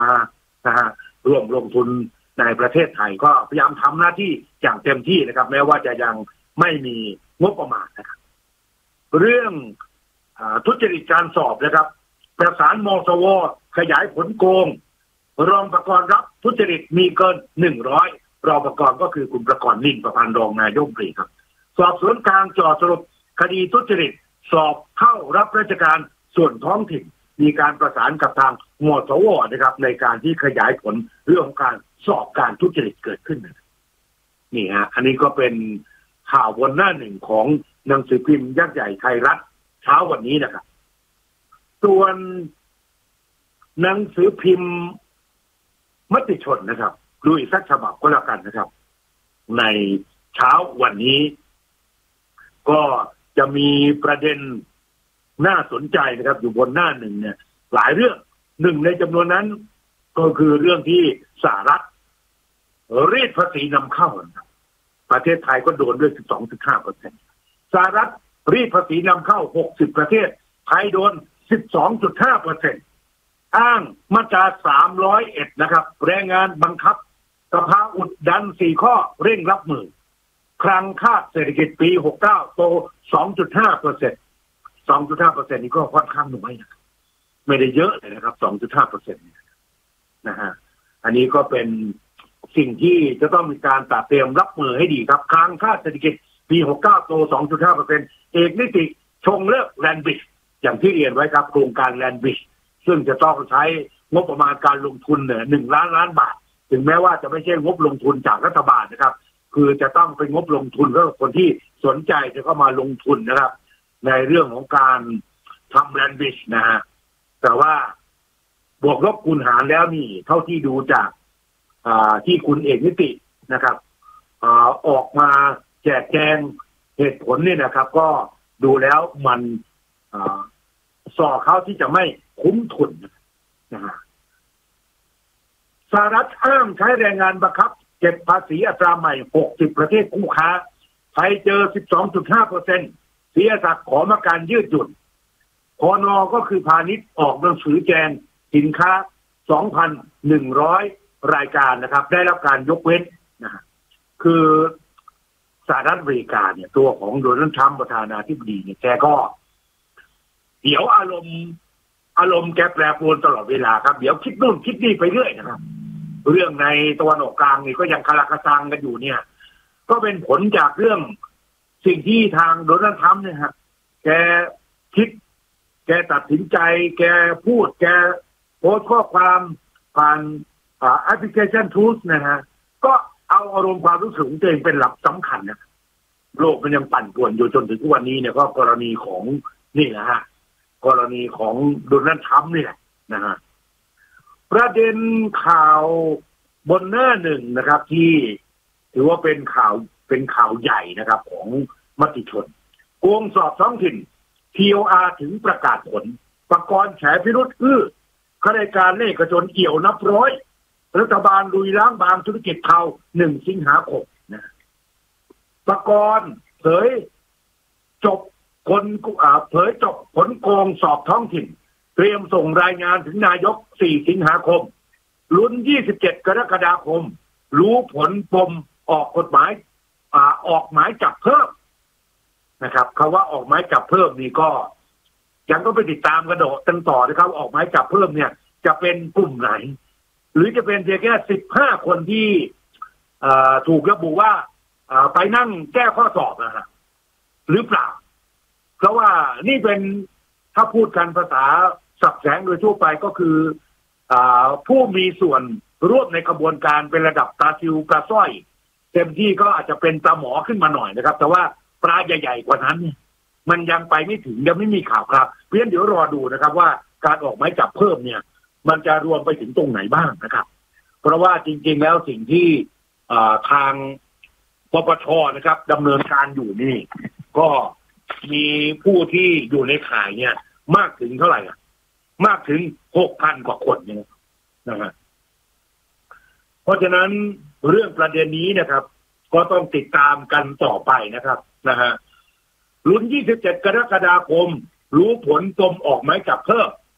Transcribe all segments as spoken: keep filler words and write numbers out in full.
มานะฮะร่วมลงทุนในประเทศไทยก็พยายามทำหน้าที่อย่างเต็มที่นะครับแม้ว่าจะยังไม่มีงบประมาณนะครับเรื่องทุจริตการสอบนะครับประสานมสวขยายผลโกงรองประกรณ์รับทุจริตมีเกินหนึ่งร้อยรองประกรณ์ก็คือคุณประกรณ์นิ่มประพันธ์รองนายกรัฐมนตรีครับสอบสวนกลางจ่อสรุปคดีทุจริตสอบเข้ารับราชการส่วนท้องถิ่นมีการประสานกับทางมสวนะครับในการที่ขยายผลเรื่องของการสอบการทุจริตเกิดขึ้นนี่ฮะอันนี้ก็เป็นข่าวบนหน้าหนึ่งของหนังสือพิมพ์ยักษ์ใหญ่ไทยรัฐเช้าวันนี้นะครับส่วนหนังสือพิมพ์มติชนนะครับดูอีกสักฉบับก็แล้วกันนะครับในเช้าวันนี้ก็จะมีประเด็นน่าสนใจนะครับอยู่บนหน้าหนึ่งเนี่ยหลายเรื่องหนึ่งในจำนวนนั้นก็คือเรื่องที่สหรัฐเรียกภาษีนำเข้าประเทศไทยก็โดนด้วย สิบสองจุดห้าเปอร์เซ็นต์ สหรัฐเรียกภาษีนำเข้าหกสิบประเทศไทยโดน สิบสองจุดห้าเปอร์เซ็นต์ อ้างมาตราสามร้อยเอ็ดนะครับแรงงานบังคับสภาอุดดันสี่ข้อเร่งรับมือคลังคาดเศรษฐกิจปีหกสิบเก้าโต สองจุดห้าเปอร์เซ็นต์ สองจุดห้าเปอร์เซ็นต์ นี่ก็ค่อนข้างน้อยนะไม่ได้เยอะเลยนะครับ สองจุดห้าเปอร์เซ็นต์ นะฮะอันนี้ก็เป็นสิ่งที่จะต้องมีการตัดเตรียมรับมือให้ดีครับคลังคาดเศรษฐกิจปีหกสิบเก้าโต สองจุดห้าเปอร์เซ็นต์ เอกนิติชงเลิกแลนด์บริดจ์อย่างที่เรียนไว้ครับโครงการแลนด์บริดจ์ซึ่งจะต้องใช้งบประมาณการลงทุนเนี่ยหนึ่งล้านล้านบาทถึงแม้ว่าจะไม่ใช่งบลงทุนจากรัฐบาลนะครับคือจะต้องเป็นงบลงทุนสำหรับคนที่สนใจจะเข้ามาลงทุนนะครับในเรื่องของการทำแลนด์บริดจ์นะฮะแต่ว่าบวกลบคูณหารแล้วนี่เท่าที่ดูจากที่คุณเอกนิตินะครับออกมาแจกแจงเหตุผลเนี่ยนะครับก็ดูแล้วมันส่อเขาที่จะไม่คุ้มทุนนะฮะสหรัฐอ้างใช้แรงงานบังคับเก็บภาษีอัตราใหม่หกสิบประเทศคู่ค้าไทยเจอ สิบสองจุดห้าเปอร์เซ็นต์ เสียศักดิ์ขอมาการยืดหยุ่นพน.ก็คือพาณิชย์ออกหนังสือแจงสินค้า สองพันหนึ่งร้อย รายการนะครับได้รับการยกเว้นนะฮะคือสหรัฐอเมริกาเนี่ยตัวของโดนัลด์ทรัมป์ประธานาธิบดีเนี่ยแกก็เดี๋ยวอารมณ์อารมณ์แกแปรปรวนตลอดเวลาครับเดี๋ยวคิดนู่นคิดนี่ไปเรื่อยนะครับเรื่องในตะวันออกกลางนี่ก็ยังคาราคาซังกันอยู่เนี่ยก็เป็นผลจากเรื่องสิ่งที่ทางโดนัลด์ทรัมป์เนี่ยฮะแกคิดแกตัดสินใจแกพูดแกโพสต์ข้อความผ่านแอปพลิเคชันทูสนะฮะก็เอาอารมณ์ความรู้สึกของตัวเองเป็นหลักสำคัญนะโลกมันยังปั่นป่วนอยู่จนถึงทุกวันนี้เนี่ยก็กรณีของนี่แหละฮะกรณีของโดนัลด์ทรัมป์นี่แหละนะฮะประเด็นข่าวบนหน้าหนึ่งนะครับที่ถือว่าเป็นข่าวเป็นข่าวใหญ่นะครับของมติชนโกงสอบท้องถิ่น ที โอ อาร์ ถึงประกาศผลประกรณ์แฉพิรุษอื้อข้าราชการเลขจนเอี่ยวนับร้อยรัฐบาลลุยล้างบางธุรกิจเทาหนึ่งสิงหาคมนะประกรณ์เผยจบคนเผยจบผลโกงสอบท้องถิ่นเตรียมส่งรายงานถึงนายกสี่สิงหาคมลุ้นยี่สิบเจ็ดกรกฎาคมรู้ผลปมออกกฎหมายอ่าออกหมายจับเพิ่มนะครับคำว่าออกหมายจับเพิ่มนี่ก็ยังก็ไปติดตามกันต่อต่อนะครับออกหมายจับเพิ่มเนี่ยจะเป็นกลุ่มไหนหรือจะเป็นเพียงแค่สิบห้าคนที่ถูกระบุว่าไปนั่งแก้ข้อสอบนะฮะหรือเปล่าเพราะว่านี่เป็นถ้าพูดกันภาษาสับแสงโดยทั่วไปก็คือผู้มีส่วนร่วมในกระบวนการเป็นระดับตาซิวปลาสร้อยเต็มที่ก็อาจจะเป็นปลาหมอขึ้นมาหน่อยนะครับแต่ว่าปลาใหญ่ๆกว่านั้นมันยังไปไม่ถึงยังไม่มีข่าวครับเพราะฉะนั้นเดี๋ยวรอดูนะครับว่าการออกหมายจับเพิ่มเนี่ยมันจะรวมไปถึงตรงไหนบ้างนะครับเพราะว่าจริงๆแล้วสิ่งที่ทางปปช.นะครับดำเนินการอยู่นี่ก็มีผู้ที่อยู่ในข่ายเนี่ยมากถึงเท่าไหร่อ่ะมากถึง หกพัน กว่าคนเนี่ยนะฮะเพราะฉะนั้นเรื่องประเด็นนี้นะครับก็ต้องติดตามกันต่อไปนะครับนะฮะลุ้นยี่สิบเจ็ดกรกฎาคมรู้ผลปมออกหมายจับเพิ่ม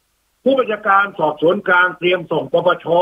ผู้บัญชาการสอบสวนกลางเตรียมส่งปปช